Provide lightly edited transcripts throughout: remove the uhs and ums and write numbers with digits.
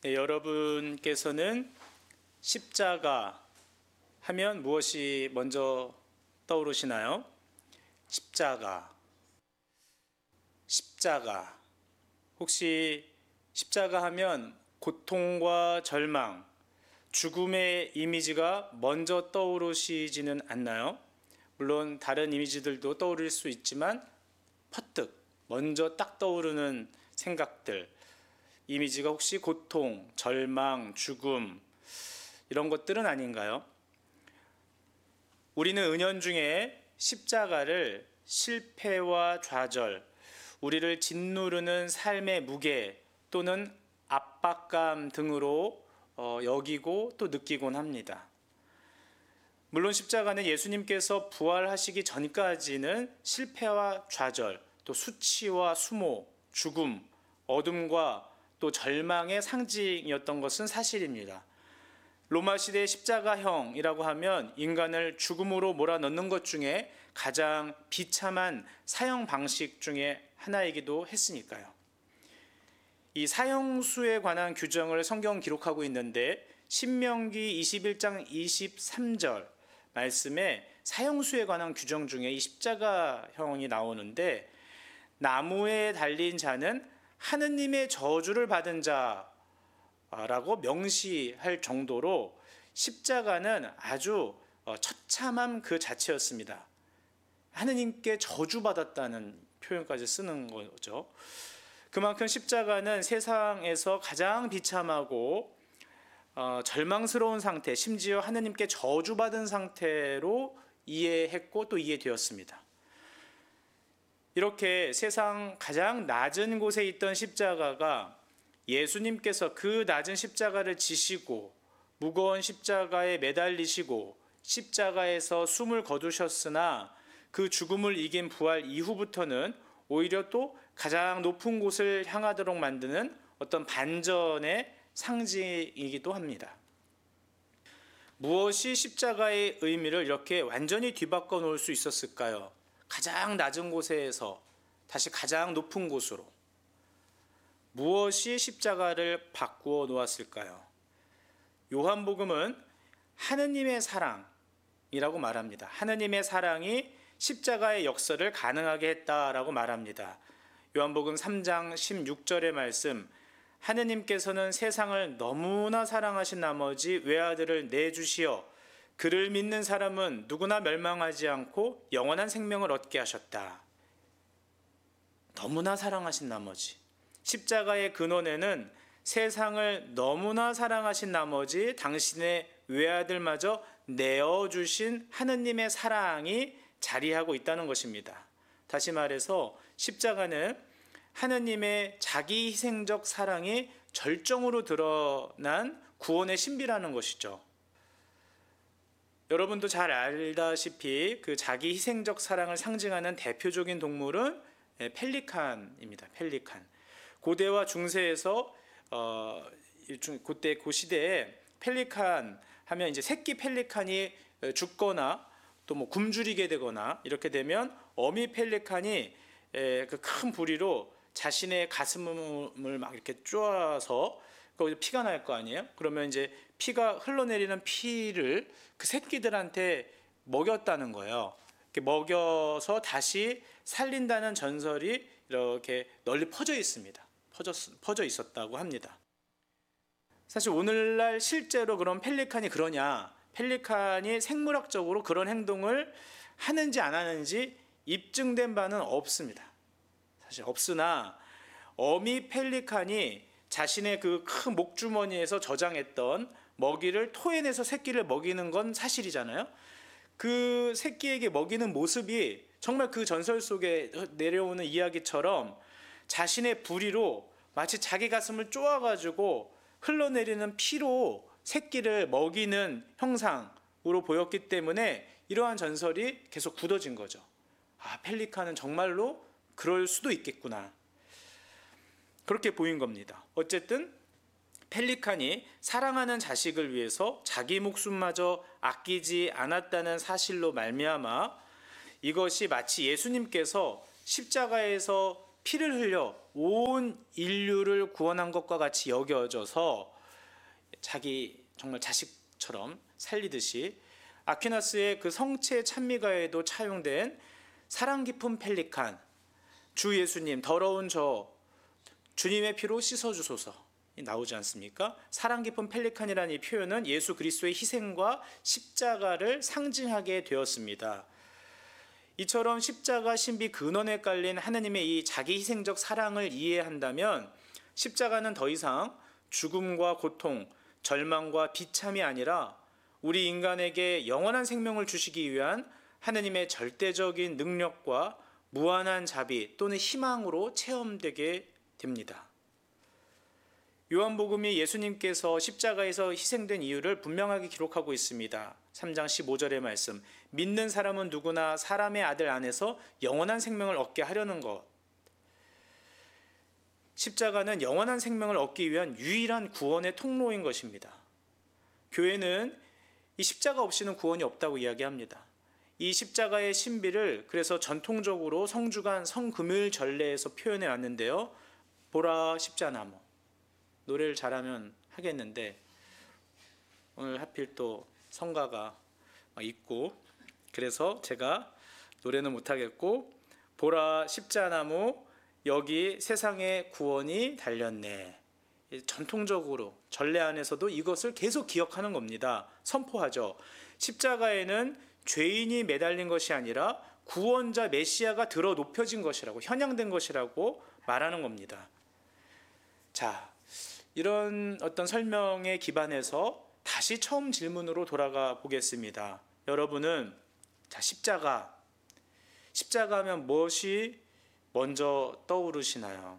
네, 여러분께서는 십자가 하면 무엇이 먼저 떠오르시나요? 십자가. 혹시 십자가 하면 고통과 절망, 죽음의 이미지가 먼저 떠오르시지는 않나요? 물론 다른 이미지들도 떠오를 수 있지만 퍼뜩 먼저 딱 떠오르는 생각들, 이미지가 혹시 고통, 절망, 죽음 이런 것들은 아닌가요? 우리는 은연중에 십자가를 실패와 좌절, 우리를 짓누르는 삶의 무게 또는 압박감 등으로 여기고 또 느끼곤 합니다. 물론 십자가는 예수님께서 부활하시기 전까지는 실패와 좌절, 또 수치와 수모, 죽음, 어둠과 또 절망의 상징이었던 것은 사실입니다. 로마 시대의 십자가형이라고 하면 인간을 죽음으로 몰아넣는 것 중에 가장 비참한 사형 방식 중에 하나이기도 했으니까요. 이 사형수에 관한 규정을 성경은 기록하고 있는데 신명기 21장 23절 말씀에 사형수에 관한 규정 중에 이 십자가형이 나오는데, 나무에 달린 자는 하느님의 저주를 받은 자라고 명시할 정도로 십자가는 아주 처참함 그 자체였습니다. 하느님께 저주받았다는 표현까지 쓰는 거죠. 그만큼 십자가는 세상에서 가장 비참하고 절망스러운 상태, 심지어 하느님께 저주받은 상태로 이해했고 또 이해되었습니다. 이렇게 세상 가장 낮은 곳에 있던 십자가가 예수님께서 그 낮은 십자가를 지시고 무거운 십자가에 매달리시고 십자가에서 숨을 거두셨으나 그 죽음을 이긴 부활 이후부터는 오히려 또 가장 높은 곳을 향하도록 만드는 어떤 반전의 상징이기도 합니다. 무엇이 십자가의 의미를 이렇게 완전히 뒤바꿔 놓을 수 있었을까요? 가장 낮은 곳에서 다시 가장 높은 곳으로. 무엇이 십자가를 바꾸어 놓았을까요? 요한복음은 하느님의 사랑이라고 말합니다. 하느님의 사랑이 십자가의 역사를 가능하게 했다라고 말합니다. 요한복음 3장 16절의 말씀, 하느님께서는 세상을 너무나 사랑하신 나머지 외아들을 내주시어 그를 믿는 사람은 누구나 멸망하지 않고 영원한 생명을 얻게 하셨다. 너무나 사랑하신 나머지, 십자가의 근원에는 세상을 너무나 사랑하신 나머지 당신의 외아들마저 내어주신 하느님의 사랑이 자리하고 있다는 것입니다. 다시 말해서 십자가는 하느님의 자기 희생적 사랑이 절정으로 드러난 구원의 신비라는 것이죠. 여러분도 잘 알다시피 그 자기 희생적 사랑을 상징하는 대표적인 동물은 펠리칸입니다. 펠리칸. 고대와 중세에서 그때 그 시대에 펠리칸 하면 이제 새끼 펠리칸이 죽거나 또 뭐 굶주리게 되거나 이렇게 되면 어미 펠리칸이 그 큰 부리로 자신의 가슴을 막 이렇게 쪼아서 거기서 피가 날 거 아니에요? 그러면 이제 피가 흘러내리는 피를 그 새끼들한테 먹였다는 거예요. 이렇게 먹여서 다시 살린다는 전설이 이렇게 널리 퍼져 있습니다. 퍼져 있었다고 합니다. 사실 오늘날 실제로 그런 펠리칸이 그러냐, 펠리칸이 생물학적으로 그런 행동을 하는지 안 하는지 입증된 바는 없습니다. 사실 없으나 어미 펠리칸이 자신의 그 큰 목주머니에서 저장했던 먹이를 토해내서 새끼를 먹이는 건 사실이잖아요. 그 새끼에게 먹이는 모습이 정말 그 전설 속에 내려오는 이야기처럼 자신의 부리로 마치 자기 가슴을 쪼아가지고 흘러내리는 피로 새끼를 먹이는 형상으로 보였기 때문에 이러한 전설이 계속 굳어진 거죠. 아, 펠리칸은 정말로 그럴 수도 있겠구나. 그렇게 보인 겁니다. 어쨌든 펠리칸이 사랑하는 자식을 위해서 자기 목숨마저 아끼지 않았다는 사실로 말미암아 이것이 마치 예수님께서 십자가에서 피를 흘려 온 인류를 구원한 것과 같이 여겨져서 자기 정말 자식처럼 살리듯이 아퀴나스의 그 성체 찬미가에도 차용된 사랑 깊은 펠리칸, 주 예수님 더러운 저 주님의 피로 씻어주소서 나오지 않습니까? 사랑 깊은 펠리칸이라는 이 표현은 예수 그리스도의 희생과 십자가를 상징하게 되었습니다. 이처럼 십자가 신비 근원에 깔린 하나님의 이 자기 희생적 사랑을 이해한다면 십자가는 더 이상 죽음과 고통, 절망과 비참이 아니라 우리 인간에게 영원한 생명을 주시기 위한 하나님의 절대적인 능력과 무한한 자비 또는 희망으로 체험되게 됩니다. 요한복음이 예수님께서 십자가에서 희생된 이유를 분명하게 기록하고 있습니다. 3장 15절의 말씀, 믿는 사람은 누구나 사람의 아들 안에서 영원한 생명을 얻게 하려는 것. 십자가는 영원한 생명을 얻기 위한 유일한 구원의 통로인 것입니다. 교회는 이 십자가 없이는 구원이 없다고 이야기합니다. 이 십자가의 신비를 그래서 전통적으로 성주간 성금요일 전례에서 표현해 왔는데요. 보라 십자나무. 노래를 잘하면 하겠는데 오늘 하필 또 성가가 있고 그래서 제가 노래는 못하겠고, 보라 십자나무 여기 세상의 구원이 달렸네. 전통적으로 전례 안에서도 이것을 계속 기억하는 겁니다. 선포하죠. 십자가에는 죄인이 매달린 것이 아니라 구원자 메시아가 들어 높여진 것이라고, 현양된 것이라고 말하는 겁니다. 자, 이런 어떤 설명에 기반해서 다시 처음 질문으로 돌아가 보겠습니다. 여러분은 자, 십자가 하면 무엇이 먼저 떠오르시나요?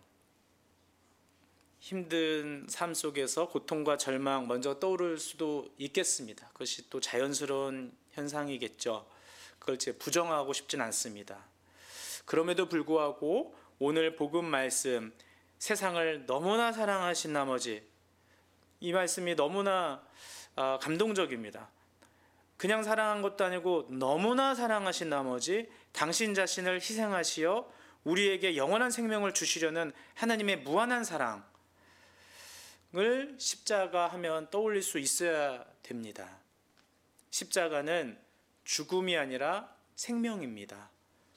힘든 삶 속에서 고통과 절망 먼저 떠오를 수도 있겠습니다. 그것이 또 자연스러운 현상이겠죠. 그걸 제가 부정하고 싶진 않습니다. 그럼에도 불구하고 오늘 복음 말씀, 세상을 너무나 사랑하신 나머지, 이 말씀이 너무나 감동적입니다. 그냥 사랑한 것도 아니고 너무나 사랑하신 나머지 당신 자신을 희생하시어 우리에게 영원한 생명을 주시려는 하나님의 무한한 사랑을 십자가 하면 떠올릴 수 있어야 됩니다. 십자가는 죽음이 아니라 생명입니다.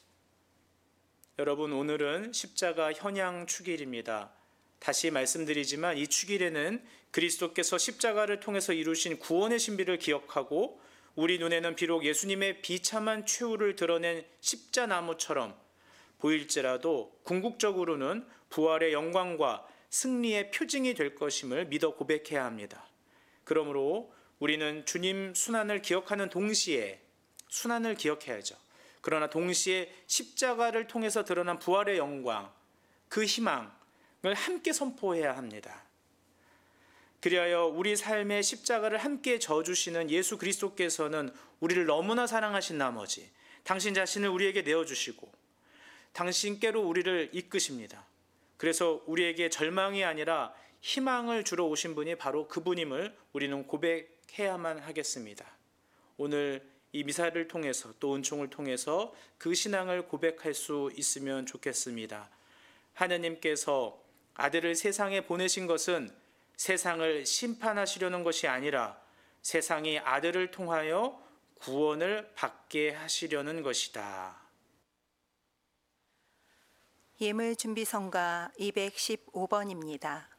여러분, 오늘은 십자가 현양 축일입니다. 다시 말씀드리지만 이 축일에는 그리스도께서 십자가를 통해서 이루신 구원의 신비를 기억하고 우리 눈에는 비록 예수님의 비참한 최후를 드러낸 십자나무처럼 보일지라도 궁극적으로는 부활의 영광과 승리의 표징이 될 것임을 믿어 고백해야 합니다. 그러므로 우리는 주님 순환을 기억하는 동시에, 순환을 기억해야죠. 그러나 동시에 십자가를 통해서 드러난 부활의 영광, 그 희망을 함께 선포해야 합니다. 그리하여 우리 삶의 십자가를 함께 져주시는 예수 그리스도께서는 우리를 너무나 사랑하신 나머지 당신 자신을 우리에게 내어주시고 당신께로 우리를 이끄십니다. 그래서 우리에게 절망이 아니라 희망을 주러 오신 분이 바로 그분임을 우리는 고백해야만 하겠습니다. 오늘 이 미사를 통해서 또 은총을 통해서 그 신앙을 고백할 수 있으면 좋겠습니다. 하나님께서 아들을 세상에 보내신 것은 세상을 심판하시려는 것이 아니라 세상이 아들을 통하여 구원을 받게 하시려는 것이다. 예물준비성가 215번입니다.